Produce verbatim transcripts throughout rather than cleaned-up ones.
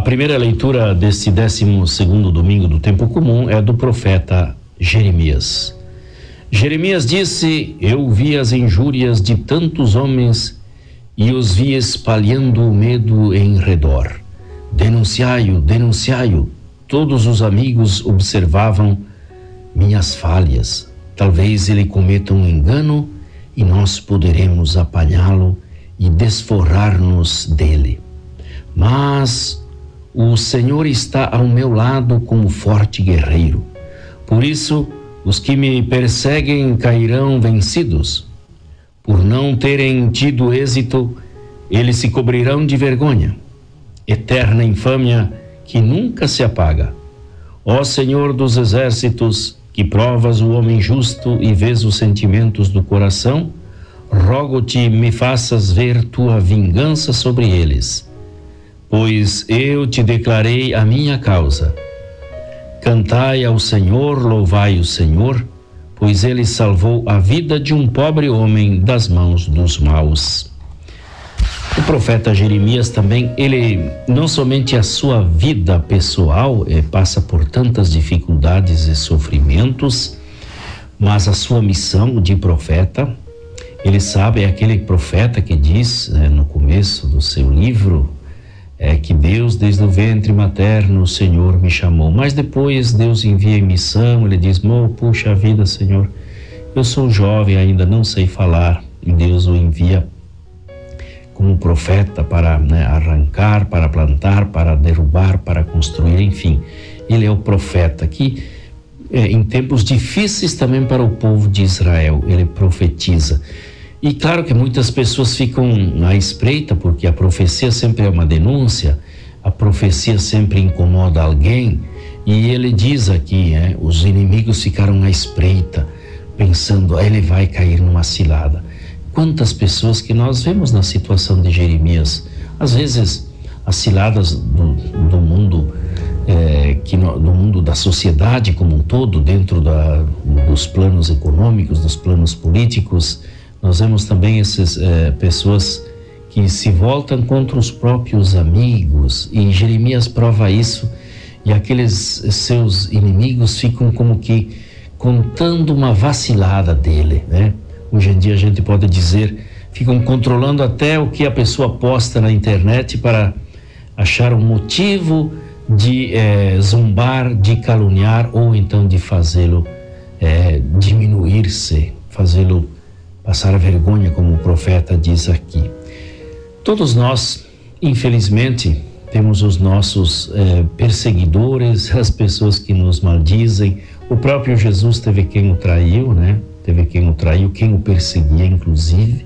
primeira leitura deste décimo segundo domingo do tempo comum é do profeta Jeremias. Jeremias disse: eu vi as injúrias de tantos homens e os vi espalhando o medo em redor. Denunciai-o, denunciai-o. Todos os amigos observavam minhas falhas. Talvez ele cometa um engano e nós poderemos apanhá-lo e desforrar-nos dele. Mas o Senhor está ao meu lado como forte guerreiro. Por isso, os que me perseguem cairão vencidos. Por não terem tido êxito, eles se cobrirão de vergonha. Eterna infâmia que nunca se apaga. Ó Senhor dos exércitos, que provas o homem justo e vês os sentimentos do coração, rogo-te me faças ver tua vingança sobre eles, pois eu te declarei a minha causa. Cantai ao Senhor, louvai o Senhor, pois ele salvou a vida de um pobre homem das mãos dos maus. O profeta Jeremias também, ele não somente a sua vida pessoal eh, passa por tantas dificuldades e sofrimentos, mas a sua missão de profeta, ele sabe, é aquele profeta que diz né, no começo do seu livro, é que Deus, desde o ventre materno, o Senhor me chamou. Mas depois Deus envia em missão, ele diz: oh, puxa vida, Senhor, eu sou jovem ainda, não sei falar. E Deus o envia como profeta para né, arrancar, para plantar, para derrubar, para construir, enfim. Ele é o profeta que, é, em tempos difíceis também para o povo de Israel, ele profetiza. E claro que muitas pessoas ficam à espreita, porque a profecia sempre é uma denúncia, a profecia sempre incomoda alguém, e ele diz aqui, é, os inimigos ficaram à espreita, pensando, ele vai cair numa cilada. Quantas pessoas que nós vemos na situação de Jeremias, às vezes as ciladas do, do mundo, é, que no, do mundo da sociedade como um todo, dentro da, dos planos econômicos, dos planos políticos. Nós vemos também essas é, pessoas que se voltam contra os próprios amigos, e Jeremias prova isso, e aqueles seus inimigos ficam como que contando uma vacilada dele, né? Hoje em dia a gente pode dizer, ficam controlando até o que a pessoa posta na internet para achar um motivo de é, zombar, de caluniar, ou então de fazê-lo é, diminuir-se, fazê-lo passar a vergonha, como o profeta diz aqui. Todos nós, infelizmente, temos os nossos eh, perseguidores, as pessoas que nos maldizem. O próprio Jesus teve quem o traiu, né? Teve quem o traiu, quem o perseguia, inclusive.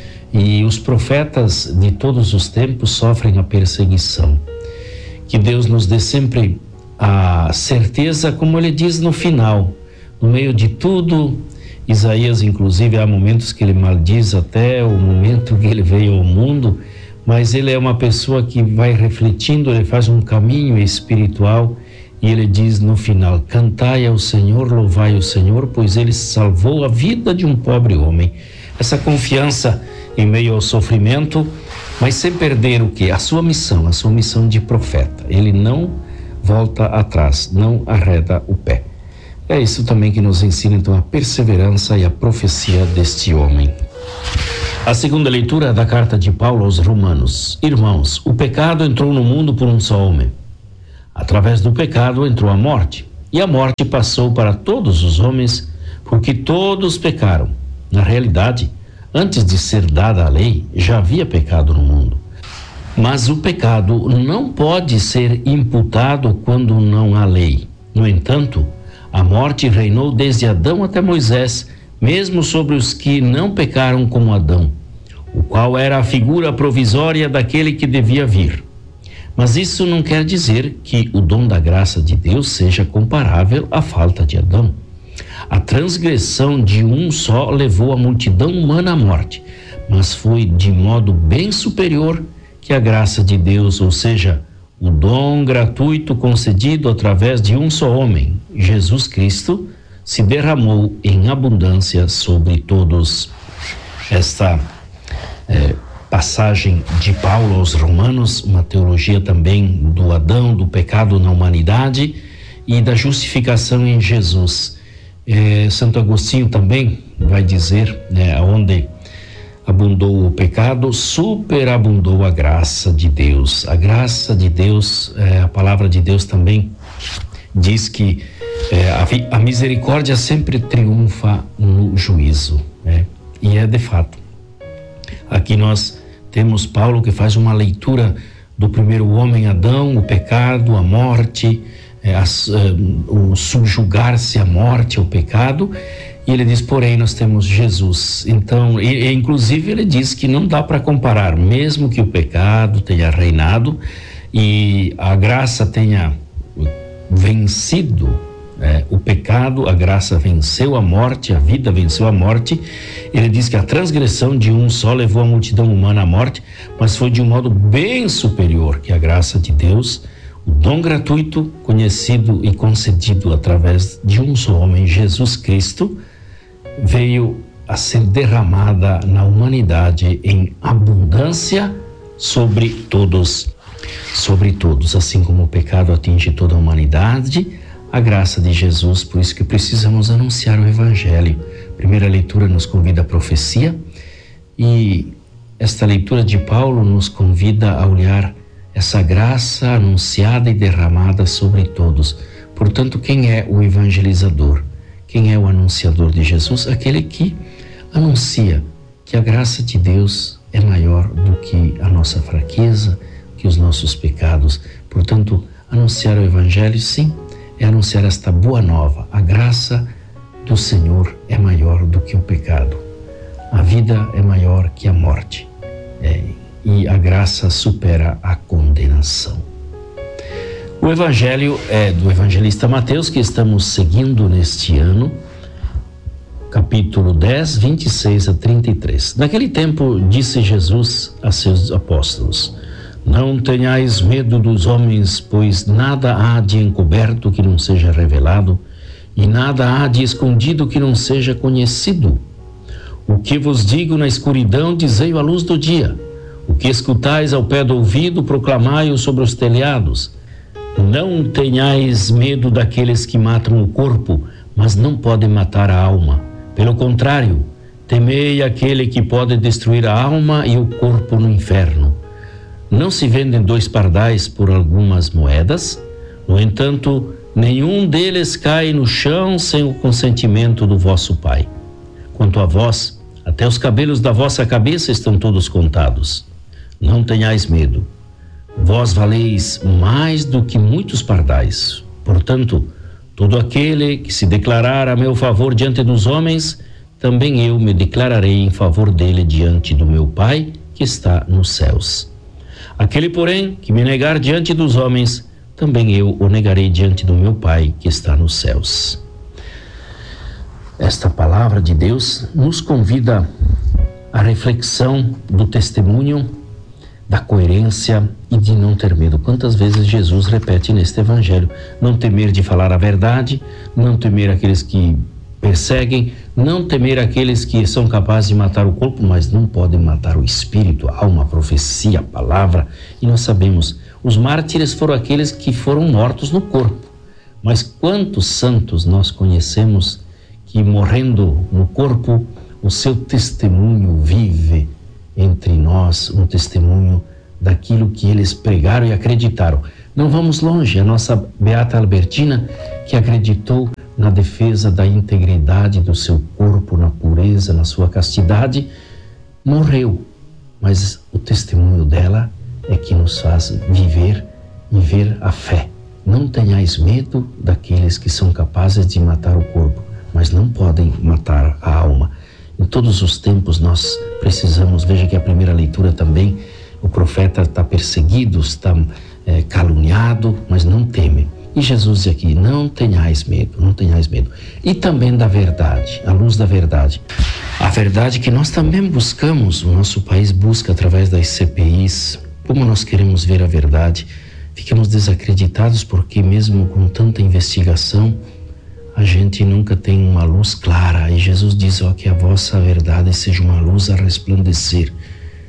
E os profetas de todos os tempos sofrem a perseguição. Que Deus nos dê sempre a certeza, como ele diz no final, no meio de tudo. Isaías, inclusive, há momentos que ele maldiz até o momento que ele veio ao mundo, mas ele é uma pessoa que vai refletindo, ele faz um caminho espiritual, e ele diz no final: cantai ao Senhor, louvai o Senhor, pois ele salvou a vida de um pobre homem. Essa confiança em meio ao sofrimento, mas sem perder o quê? A sua missão, a sua missão de profeta. Ele não volta atrás, não arreda o pé. É isso também que nos ensina então a perseverança e a profecia deste homem. A segunda leitura da carta de Paulo aos Romanos. Irmãos, o pecado entrou no mundo por um só homem. Através do pecado entrou a morte, e a morte passou para todos os homens, porque todos pecaram. Na realidade, antes de ser dada a lei, já havia pecado no mundo. Mas o pecado não pode ser imputado quando não há lei. No entanto, a morte reinou desde Adão até Moisés, mesmo sobre os que não pecaram como Adão, o qual era a figura provisória daquele que devia vir. Mas isso não quer dizer que o dom da graça de Deus seja comparável à falta de Adão. A transgressão de um só levou a multidão humana à morte, mas foi de modo bem superior que a graça de Deus, ou seja, o dom gratuito concedido através de um só homem, Jesus Cristo, se derramou em abundância sobre todos. Esta é, passagem de Paulo aos Romanos, uma teologia também do Adão, do pecado na humanidade e da justificação em Jesus. É, Santo Agostinho também vai dizer, né, onde abundou o pecado, superabundou a graça de Deus. A graça de Deus, é, a palavra de Deus também diz que é, a, a misericórdia sempre triunfa no juízo, né? E é de fato. Aqui nós temos Paulo que faz uma leitura do primeiro homem, Adão, o pecado, a morte, é, as, é, o subjugar-se à morte, ao pecado, e ele diz, porém, nós temos Jesus. Então, e, e, inclusive ele diz que não dá para comparar, mesmo que o pecado tenha reinado e a graça tenha vencido é, o pecado, a graça venceu a morte, a vida venceu a morte. Ele diz que a transgressão de um só levou a multidão humana à morte, mas foi de um modo bem superior que a graça de Deus, o dom gratuito, conhecido e concedido através de um só homem, Jesus Cristo, veio a ser derramada na humanidade em abundância sobre todos, sobre todos, assim como o pecado atinge toda a humanidade, a graça de Jesus, por isso que precisamos anunciar o Evangelho. A primeira leitura nos convida à profecia e esta leitura de Paulo nos convida a olhar essa graça anunciada e derramada sobre todos. Portanto, quem é o evangelizador? Quem é o anunciador de Jesus? Aquele que anuncia que a graça de Deus é maior do que a nossa fraqueza, que os nossos pecados. Portanto, anunciar o Evangelho, sim, é anunciar esta boa nova. A graça do Senhor é maior do que o pecado. A vida é maior que a morte. É, e a graça supera a condenação. O Evangelho é do evangelista Mateus, que estamos seguindo neste ano, capítulo dez, vinte e seis a trinta e três. Naquele tempo, disse Jesus a seus apóstolos: não tenhais medo dos homens, pois nada há de encoberto que não seja revelado, e nada há de escondido que não seja conhecido. O que vos digo na escuridão, dizei-o à luz do dia. O que escutais ao pé do ouvido, proclamai-o sobre os telhados. Não tenhais medo daqueles que matam o corpo, mas não podem matar a alma. Pelo contrário, temei aquele que pode destruir a alma e o corpo no inferno. Não se vendem dois pardais por algumas moedas? No entanto, nenhum deles cai no chão sem o consentimento do vosso Pai. Quanto a vós, até os cabelos da vossa cabeça estão todos contados. Não tenhais medo. Vós valeis mais do que muitos pardais. Portanto, todo aquele que se declarar a meu favor diante dos homens, também eu me declararei em favor dele diante do meu Pai que está nos céus. Aquele, porém, que me negar diante dos homens, também eu o negarei diante do meu Pai que está nos céus. Esta palavra de Deus nos convida à reflexão do testemunho, da coerência e de não ter medo. Quantas vezes Jesus repete neste evangelho: não temer de falar a verdade, não temer aqueles que perseguem, não temer aqueles que são capazes de matar o corpo, mas não podem matar o espírito, a alma, a profecia, a palavra. E nós sabemos, os mártires foram aqueles que foram mortos no corpo, mas quantos santos nós conhecemos que, morrendo no corpo, o seu testemunho vive entre nós, um testemunho daquilo que eles pregaram e acreditaram. Não vamos longe, a nossa Beata Albertina, que acreditou na defesa da integridade do seu corpo, na pureza, na sua castidade, morreu, mas o testemunho dela é que nos faz viver e ver a fé. Não tenhais medo daqueles que são capazes de matar o corpo, mas não podem matar a alma. Em todos os tempos nós precisamos, veja que a primeira leitura também, o profeta está perseguido, está é, caluniado, mas não teme. E Jesus diz aqui: não tenhais medo, não tenhais medo. E também da verdade, a luz da verdade. A verdade que nós também buscamos, o nosso país busca através das C P Is. Como nós queremos ver a verdade, ficamos desacreditados porque mesmo com tanta investigação, a gente nunca tem uma luz clara. E Jesus diz: ó, que a vossa verdade seja uma luz a resplandecer.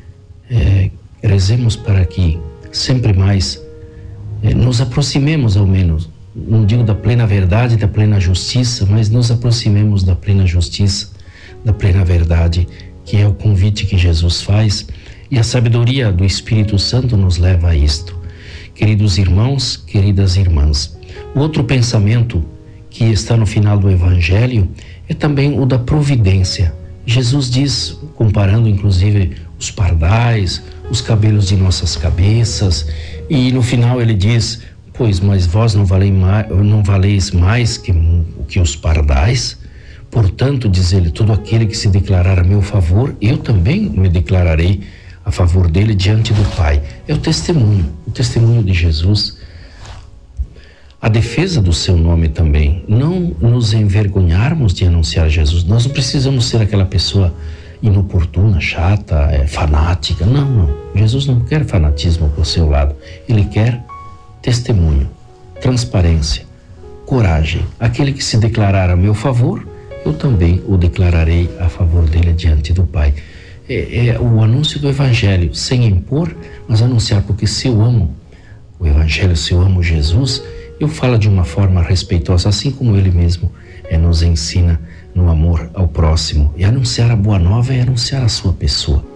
é, rezemos para que sempre mais é, nos aproximemos, ao menos, não digo da plena verdade, da plena justiça, mas nos aproximemos da plena justiça, da plena verdade, que é o convite que Jesus faz, e a sabedoria do Espírito Santo nos leva a isto. Queridos irmãos, queridas irmãs, o outro pensamento que está no final do Evangelho é também o da providência. Jesus diz, comparando inclusive os pardais, os cabelos de nossas cabeças, e no final ele diz: pois, mas vós não valeis mais, não valeis mais que, que os pardais? Portanto, diz ele, todo aquele que se declarar a meu favor, eu também me declararei a favor dele diante do Pai. É o testemunho, o testemunho de Jesus, a defesa do seu nome também. Não nos envergonharmos de anunciar Jesus. Nós não precisamos ser aquela pessoa inoportuna, chata, é, fanática. Não, não. Jesus não quer fanatismo por seu lado. Ele quer testemunho, transparência, coragem. Aquele que se declarar a meu favor, eu também o declararei a favor dele diante do Pai. É, é o anúncio do Evangelho, sem impor, mas anunciar, porque se eu amo o Evangelho, se eu amo Jesus, eu falo de uma forma respeitosa, assim como ele mesmo é, nos ensina no amor ao próximo. E anunciar a boa nova é anunciar a sua pessoa.